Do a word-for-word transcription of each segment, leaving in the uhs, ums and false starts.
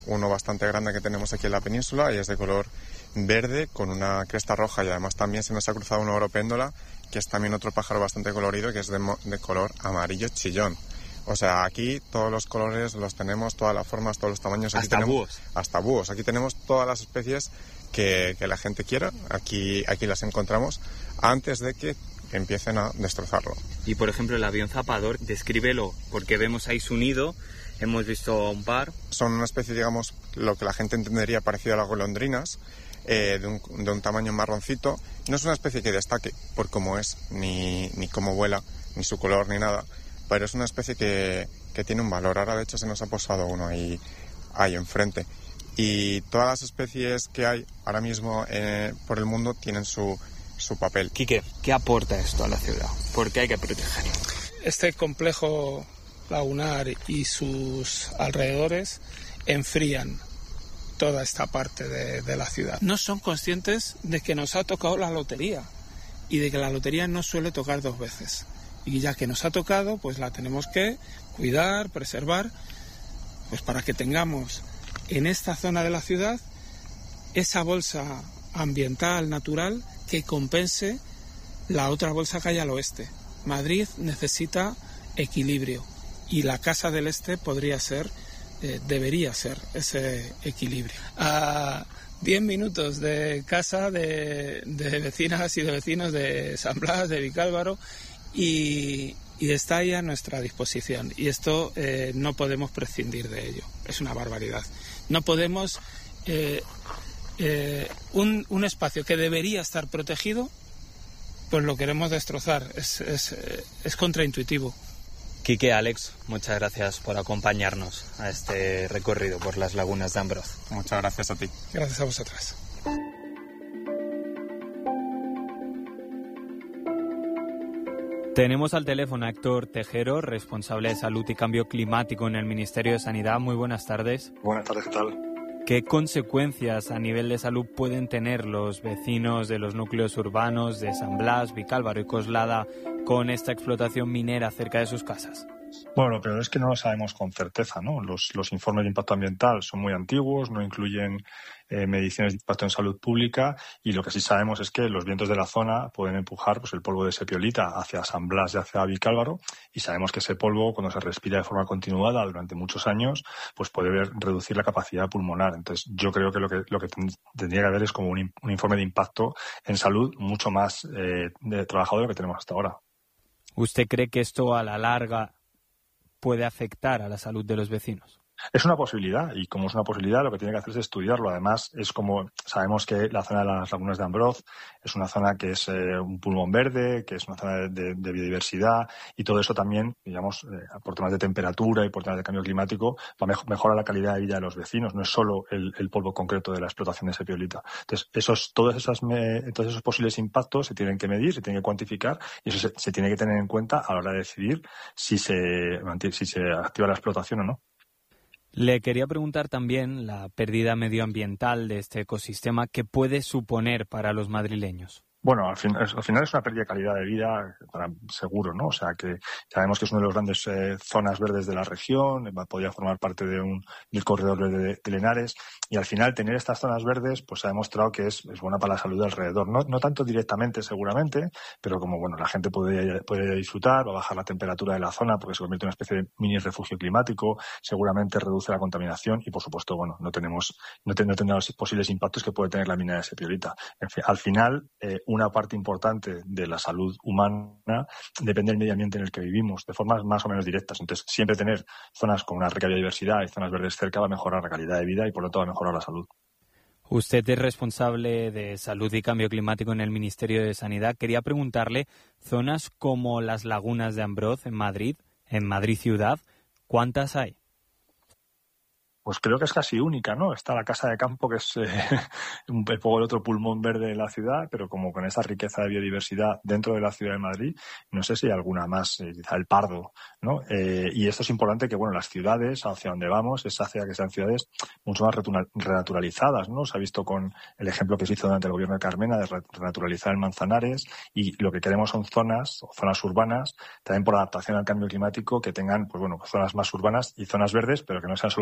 Uno bastante grande que tenemos aquí en la península y es de color verde con una cresta roja, y además también se nos ha cruzado un oropéndola, que es también otro pájaro bastante colorido, que es de, mo- de color amarillo chillón. O sea, aquí todos los colores los tenemos, todas las formas, todos los tamaños. Aquí hasta tenemos, búhos. Hasta búhos. Aquí tenemos todas las especies que, que la gente quiera. Aquí, aquí las encontramos antes de que empiecen a destrozarlo. Y por ejemplo el avión zapador, descríbelo, porque vemos ahí su nido, hemos visto un par. Son una especie, digamos, lo que la gente entendería parecido a las golondrinas, eh, de, un, de un tamaño marroncito. No es una especie que destaque por cómo es, ni, ni cómo vuela, ni su color, ni nada, pero es una especie que, que tiene un valor. Ahora de hecho se nos ha posado uno ahí, ahí enfrente. Y todas las especies que hay ahora mismo eh, por el mundo tienen su, su papel. Quique, ¿qué aporta esto a la ciudad? ¿Por qué hay que protegerlo? Este complejo lagunar y sus alrededores enfrían toda esta parte de, de la ciudad. No son conscientes de que nos ha tocado la lotería y de que la lotería no suele tocar dos veces. Y ya que nos ha tocado, pues la tenemos que cuidar, preservar, pues para que tengamos en esta zona de la ciudad esa bolsa ambiental, natural, que compense la otra bolsa que hay al oeste. Madrid necesita equilibrio y la Casa del Este podría ser, eh, debería ser ese equilibrio. A diez minutos de casa de, de vecinas y de vecinos de San Blas, de Vicálvaro, y, y está ahí a nuestra disposición. Y esto eh, no podemos prescindir de ello. Es una barbaridad. No podemos... Eh, eh, un, un espacio que debería estar protegido, pues lo queremos destrozar. Es, es, es contraintuitivo. Quique, Alex, muchas gracias por acompañarnos a este recorrido por las lagunas de Ambroz. Muchas gracias a ti. Gracias a vosotras. Tenemos al teléfono a Héctor Tejero, responsable de Salud y Cambio Climático en el Ministerio de Sanidad. Muy buenas tardes. Buenas tardes, ¿qué tal? ¿Qué consecuencias a nivel de salud pueden tener los vecinos de los núcleos urbanos de San Blas, Vicálvaro y Coslada con esta explotación minera cerca de sus casas? Bueno, lo peor es que no lo sabemos con certeza, ¿no? Los, los informes de impacto ambiental son muy antiguos, no incluyen eh, mediciones de impacto en salud pública, y lo que sí sabemos es que los vientos de la zona pueden empujar pues, el polvo de sepiolita hacia San Blas y hacia Vicálvaro, y sabemos que ese polvo, cuando se respira de forma continuada durante muchos años, pues puede ver, reducir la capacidad pulmonar. Entonces, yo creo que lo que, lo que tendría que haber es como un, un informe de impacto en salud mucho más eh, de trabajado de lo que tenemos hasta ahora. ¿Usted cree que esto a la larga puede afectar a la salud de los vecinos? Es una posibilidad, y como es una posibilidad, lo que tiene que hacer es estudiarlo. Además, es como sabemos que la zona de las lagunas de Ambroz es una zona que es eh, un pulmón verde, que es una zona de, de, de biodiversidad, y todo eso también, digamos, eh, por temas de temperatura y por temas de cambio climático, va a mejor, mejora la calidad de vida de los vecinos. No es solo el, el polvo concreto de la explotación de sepiolita. Entonces, esos, todos, esas me, todos esos posibles impactos se tienen que medir, se tienen que cuantificar, y eso se, se tiene que tener en cuenta a la hora de decidir si se, si se activa la explotación o no. Le quería preguntar también la pérdida medioambiental de este ecosistema, ¿qué puede suponer para los madrileños? Bueno, al, fin, al final es una pérdida de calidad de vida para, seguro, ¿no? O sea, que sabemos que es una de las grandes eh, zonas verdes de la región, podría formar parte de un del corredor verde de, de Lenares, y al final tener estas zonas verdes pues se ha demostrado que es, es buena para la salud de alrededor. No, no tanto directamente, seguramente, pero como bueno, la gente puede, puede disfrutar, va a bajar la temperatura de la zona porque se convierte en una especie de mini refugio climático, seguramente reduce la contaminación y, por supuesto, bueno, no tenemos no, te, no tenemos los posibles impactos que puede tener la mina de sepiolita. En fin, al final, eh, una parte importante de la salud humana depende del medio ambiente en el que vivimos, de formas más o menos directas. Entonces, siempre tener zonas con una rica biodiversidad y zonas verdes cerca va a mejorar la calidad de vida y, por lo tanto, va a mejorar la salud. Usted es responsable de Salud y Cambio Climático en el Ministerio de Sanidad. Quería preguntarle, zonas como las lagunas de Ambroz en Madrid, en Madrid ciudad, ¿cuántas hay? Pues creo que es casi única, ¿no? Está la Casa de Campo, que es eh, un poco el otro pulmón verde de la ciudad, pero como con esa riqueza de biodiversidad dentro de la ciudad de Madrid, no sé si hay alguna más, eh, quizá el Pardo, ¿no? Eh, y esto es importante que, bueno, las ciudades, hacia donde vamos, es hacia que sean ciudades mucho más renaturalizadas, ¿no? Se ha visto con el ejemplo que se hizo durante el gobierno de Carmena de renaturalizar el Manzanares, y lo que queremos son zonas, zonas urbanas, también por adaptación al cambio climático, que tengan, pues bueno, zonas más urbanas y zonas verdes, pero que no sean solo zonas verdes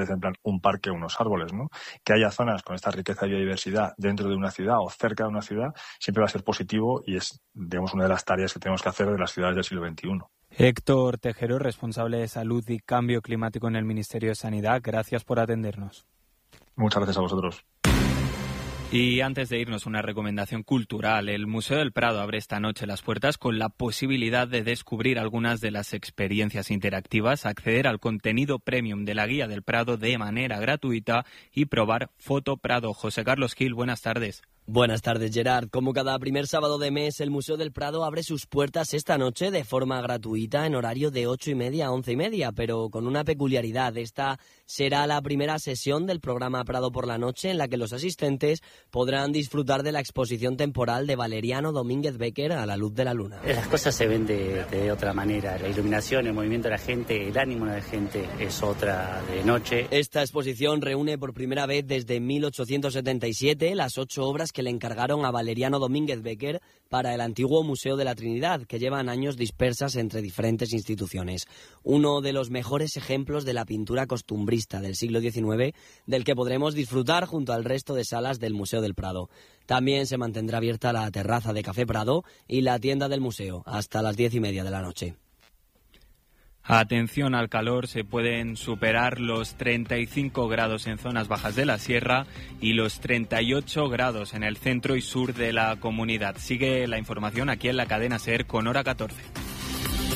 parece en plan un parque o unos árboles, ¿no? Que haya zonas con esta riqueza de biodiversidad dentro de una ciudad o cerca de una ciudad siempre va a ser positivo y es, digamos, una de las tareas que tenemos que hacer de las ciudades del siglo veintiuno. Héctor Tejero, responsable de Salud y Cambio Climático en el Ministerio de Sanidad, gracias por atendernos. Muchas gracias a vosotros. Y antes de irnos, una recomendación cultural. El Museo del Prado abre esta noche las puertas con la posibilidad de descubrir algunas de las experiencias interactivas, acceder al contenido premium de la Guía del Prado de manera gratuita y probar Foto Prado. José Carlos Gil, buenas tardes. Buenas tardes, Gerard. Como cada primer sábado de mes, el Museo del Prado abre sus puertas esta noche de forma gratuita en horario de ocho y media a once y media, pero con una peculiaridad. Esta será la primera sesión del programa Prado por la Noche en la que los asistentes podrán disfrutar de la exposición temporal de Valeriano Domínguez Becker a la luz de la luna. Las cosas se ven de, de otra manera. La iluminación, el movimiento de la gente, el ánimo de la gente es otra de noche. Esta exposición reúne por primera vez desde mil ochocientos setenta y siete las ocho obras que le encargaron a Valeriano Domínguez Becker para el antiguo Museo de la Trinidad, que llevan años dispersas entre diferentes instituciones. Uno de los mejores ejemplos de la pintura costumbrista del siglo diecinueve, del que podremos disfrutar junto al resto de salas del Museo del Prado. También se mantendrá abierta la terraza de Café Prado y la tienda del museo hasta las diez y media de la noche. Atención al calor, se pueden superar los treinta y cinco grados en zonas bajas de la sierra y los treinta y ocho grados en el centro y sur de la comunidad. Sigue la información aquí en la cadena SER con Hora catorce.